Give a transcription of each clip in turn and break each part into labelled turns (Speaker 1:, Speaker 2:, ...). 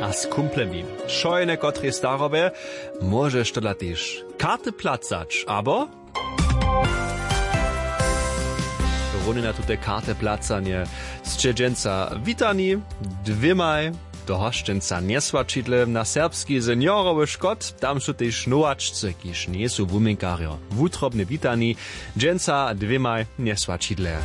Speaker 1: a z kumplemi. Šojne kotry starobe, możesz to dla też karty placać, abo... Runy na tute karty placanie z Czedzenca witani, dwiemaj, do hoszczęca niesłaczidle na serbski seniorowy szkot, tam są też nowaczce, kiż nie są wuminkario. Wutrobne witani, dżęca dwiemaj niesłaczidle.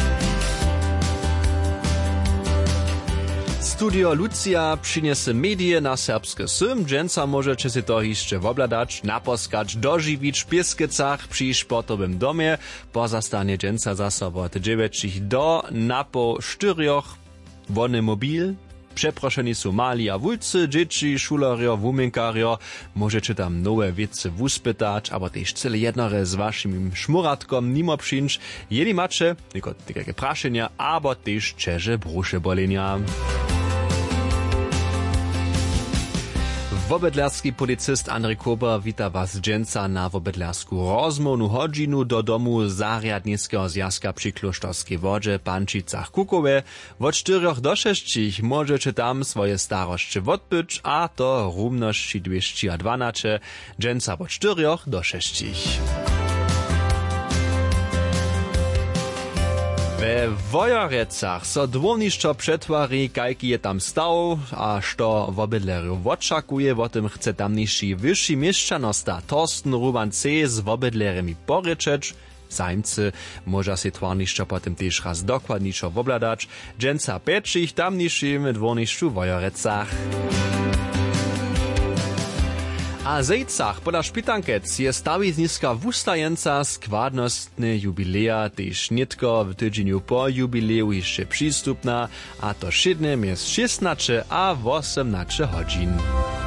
Speaker 1: Studio Lucia przyniesie medie na serbskie sym. Dżęca możecie się to jeszcze wobladać, naposkać, dożywić w Pieskecach przy sportowym domie. Pozastanie dżęca za sobą od 9 do napo 4 wony mobil. Przeproszeni są mali a wulcy, dzieci, szulerio, wuminkario. Możecie tam nowe wiece wuspytać, albo też cyle jednore z waszym szmuratkom nimo przyjść. Jeli macie, tylko takie praszenia, albo też czeże brusze bolenia. Wobydlerski policist Andrzej Kober wita was dżęca na wobydlersku rozmownu hodzinu do domu Zariadnickiego Związka przy Klosztorskiej Wodzie Pančicach Kukowe. Od 4 do 6 możecie tam swoje starości odbyć, a to równości 212, dżęca od 4 do 6. We Wojorecach so dwoniszczo przetwari, kajki je tam stał, a što wobydlerju oczakuje, o tym chce tamniejszy wyższy mieszczanosta Torsten Ruban C. z wobydlerami poryczeć. Zajmcy może się twarniszczo potem też raz dokładniczo wobladać. Dżęca peczich tamniejszym dwoniszczu Wojorecach. A zejcach poda špitankec je stawizniska wustajenca składnostny jubileja, tež nitko w tydzieniu po jubileju jeszcze przystupna, a to szydne jest 16 a 18 godzin.